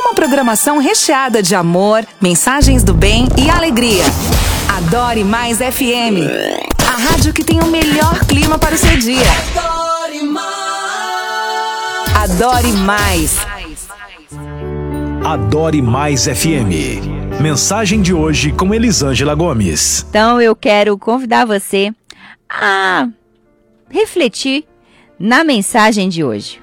Uma programação recheada de amor, mensagens do bem e alegria. Adore Mais FM, a rádio que tem o melhor clima para o seu dia. Adore Mais. Adore Mais. Adore Mais FM. Mensagem de hoje com Elisângela Gomes. Então eu quero convidar você a refletir na mensagem de hoje.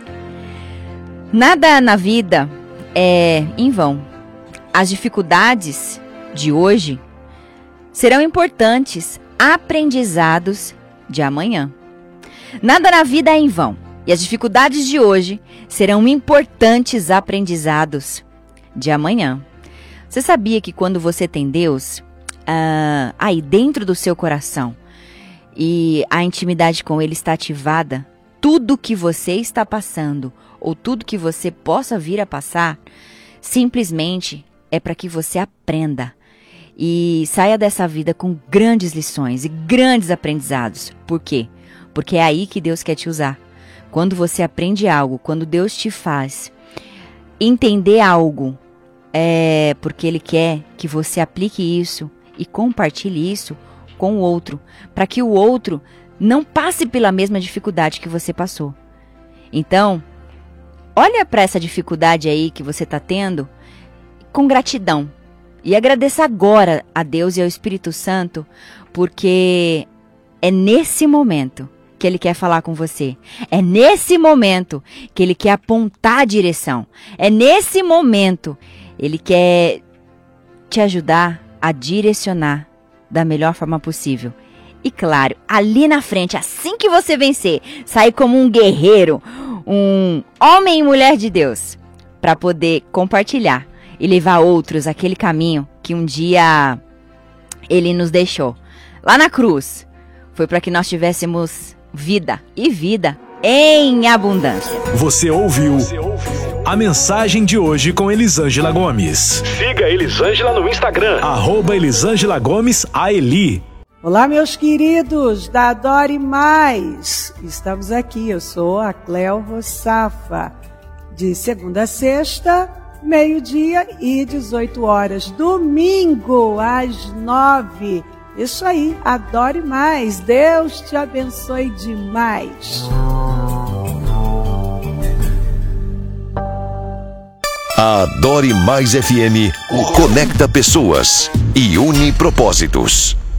Nada na vida é em vão. As dificuldades de hoje serão importantes aprendizados de amanhã. Nada na vida é em vão. E as dificuldades de hoje serão importantes aprendizados de amanhã. Você sabia que quando você tem Deus aí dentro do seu coração e a intimidade com Ele está ativada, tudo que você está passando ou tudo que você possa vir a passar, simplesmente é para que você aprenda e saia dessa vida com grandes lições e grandes aprendizados. Por quê? Porque é aí que Deus quer te usar. Quando você aprende algo, quando Deus te faz entender algo, é porque Ele quer que você aplique isso e compartilhe isso com o outro, para que o outro não passe pela mesma dificuldade que você passou. Então, olha para essa dificuldade aí que você está tendo com gratidão. E agradeça agora a Deus e ao Espírito Santo, porque é nesse momento que Ele quer falar com você. É nesse momento que Ele quer apontar a direção. É nesse momento Ele quer te ajudar a direcionar da melhor forma possível. E claro, ali na frente, assim que você vencer, sair como um guerreiro, um homem e mulher de Deus, para poder compartilhar e levar outros aquele caminho que um dia Ele nos deixou. Lá na cruz, foi para que nós tivéssemos vida e vida em abundância. Você ouviu a mensagem de hoje com Elisângela Gomes. Siga Elisângela no Instagram, @Elisângela Gomes AELI. Olá, meus queridos da Adore Mais. Estamos aqui, eu sou a Cleo Rossafa, de segunda a sexta, meio-dia e 18 horas. Domingo, às 9. Isso aí, adore mais. Deus te abençoe demais. A Adore Mais FM conecta pessoas e une propósitos.